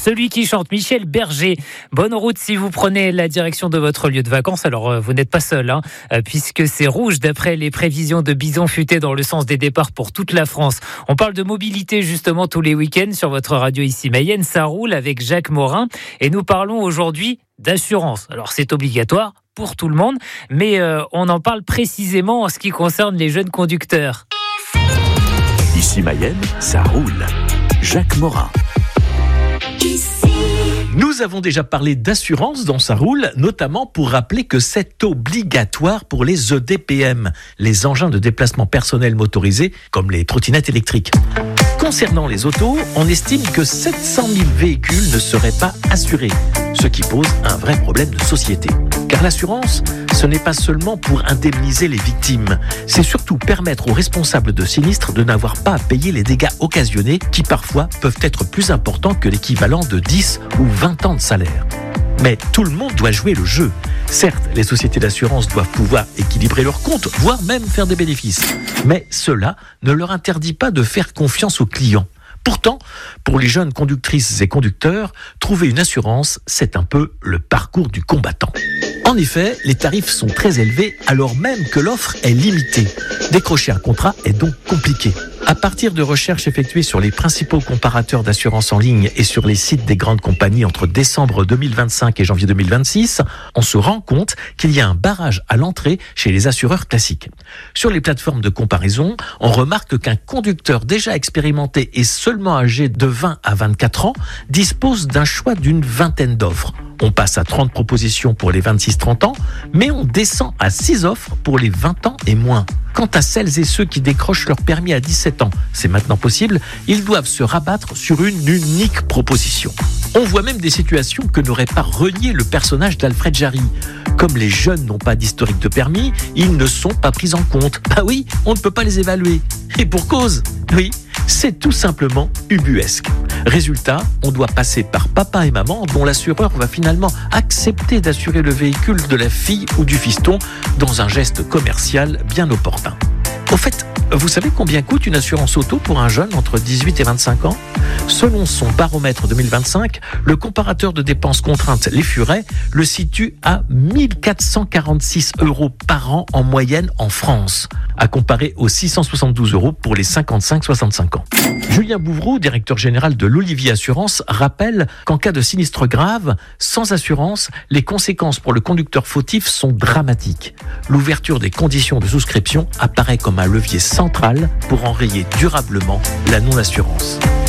celui qui chante, Michel Berger. Bonne route si vous prenez la direction de votre lieu de vacances. Alors, vous n'êtes pas seul, puisque c'est rouge d'après les prévisions de Bison Futé dans le sens des départs pour toute la France. On parle de mobilité justement tous les week-ends sur votre radio ici Mayenne. Ça roule avec Jacques Morin et nous parlons aujourd'hui d'assurance. Alors, c'est obligatoire pour tout le monde, mais on en parle précisément en ce qui concerne les jeunes conducteurs. Ici Mayenne, ça roule. Jacques Morin. Nous avons déjà parlé d'assurance dans Ça roule, notamment pour rappeler que c'est obligatoire pour les EDPM, les engins de déplacement personnel motorisés, comme les trottinettes électriques. Concernant les autos, on estime que 700 000 véhicules ne seraient pas assurés, ce qui pose un vrai problème de société. Car l'assurance, ce n'est pas seulement pour indemniser les victimes, c'est surtout permettre aux responsables de sinistres de n'avoir pas à payer les dégâts occasionnés qui parfois peuvent être plus importants que l'équivalent de 10 ou 20 ans de salaire. Mais tout le monde doit jouer le jeu. Certes, les sociétés d'assurance doivent pouvoir équilibrer leurs comptes, voire même faire des bénéfices. Mais cela ne leur interdit pas de faire confiance aux clients. Pourtant, pour les jeunes conductrices et conducteurs, trouver une assurance, c'est un peu le parcours du combattant. En effet, les tarifs sont très élevés alors même que l'offre est limitée. Décrocher un contrat est donc compliqué. À partir de recherches effectuées sur les principaux comparateurs d'assurance en ligne et sur les sites des grandes compagnies entre décembre 2025 et janvier 2026, on se rend compte qu'il y a un barrage à l'entrée chez les assureurs classiques. Sur les plateformes de comparaison, on remarque qu'un conducteur déjà expérimenté et seulement âgé de 20 à 24 ans dispose d'un choix d'une vingtaine d'offres. On passe à 30 propositions pour les 26-30 ans, mais on descend à 6 offres pour les 20 ans et moins. Quant à celles et ceux qui décrochent leur permis à 17 ans, c'est maintenant possible, ils doivent se rabattre sur une unique proposition. On voit même des situations que n'aurait pas renié le personnage d'Alfred Jarry. Comme les jeunes n'ont pas d'historique de permis, ils ne sont pas pris en compte. Bah oui, on ne peut pas les évaluer. Et pour cause, oui, c'est tout simplement ubuesque. Résultat, on doit passer par papa et maman dont l'assureur va finalement accepter d'assurer le véhicule de la fille ou du fiston dans un geste commercial bien opportun. Au fait, vous savez combien coûte une assurance auto pour un jeune entre 18 et 25 ans ? Selon son baromètre 2025, le comparateur de dépenses contraintes Les Furets le situe à 1446 € par an en moyenne en France, à comparer aux 672 € pour les 55-65 ans. Julien Bouvreau, directeur général de l'Olivier Assurance, rappelle qu'en cas de sinistre grave, sans assurance, les conséquences pour le conducteur fautif sont dramatiques. L'ouverture des conditions de souscription apparaît comme un levier central pour enrayer durablement la non-assurance.